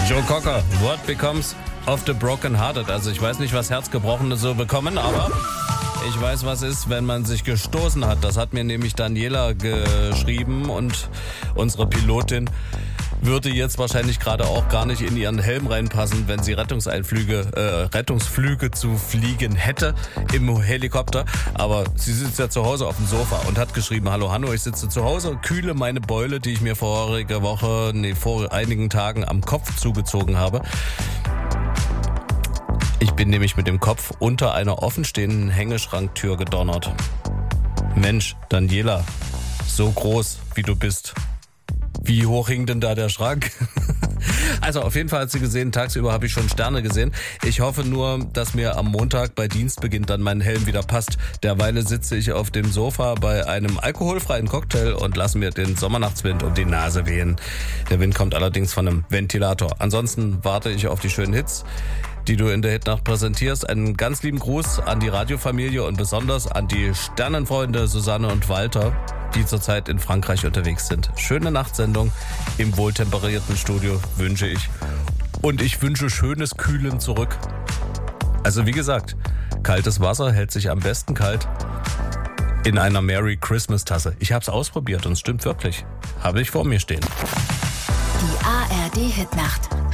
Joe Cocker, What Becomes of the Broken Hearted. Also ich weiß nicht, was Herzgebrochene so bekommen, aber ich weiß, was ist, wenn man sich gestoßen hat. Das hat mir nämlich Daniela geschrieben und unsere Pilotin würde jetzt wahrscheinlich gerade auch gar nicht in ihren Helm reinpassen, wenn sie Rettungsflüge zu fliegen hätte im Helikopter. Aber sie sitzt ja zu Hause auf dem Sofa und hat geschrieben, hallo Hanno, ich sitze zu Hause, kühle meine Beule, die ich mir vor einigen Tagen am Kopf zugezogen habe. Ich bin nämlich mit dem Kopf unter einer offenstehenden Hängeschranktür gedonnert. Mensch, Daniela, so groß wie du bist. Wie hoch hing denn da der Schrank? Also auf jeden Fall hat sie gesehen, tagsüber habe ich schon Sterne gesehen. Ich hoffe nur, dass mir am Montag bei Dienstbeginn dann mein Helm wieder passt. Derweil sitze ich auf dem Sofa bei einem alkoholfreien Cocktail und lasse mir den Sommernachtswind um die Nase wehen. Der Wind kommt allerdings von einem Ventilator. Ansonsten warte ich auf die schönen Hits, die du in der Hitnacht präsentierst. Einen ganz lieben Gruß an die Radiofamilie und besonders an die Sternenfreunde Susanne und Walter, die zurzeit in Frankreich unterwegs sind. Schöne Nachtsendung im wohltemperierten Studio wünsche ich. Und ich wünsche schönes Kühlen zurück. Also wie gesagt, kaltes Wasser hält sich am besten kalt in einer Merry Christmas Tasse. Ich habe es ausprobiert und es stimmt wirklich. Habe ich vor mir stehen. Die ARD Hitnacht.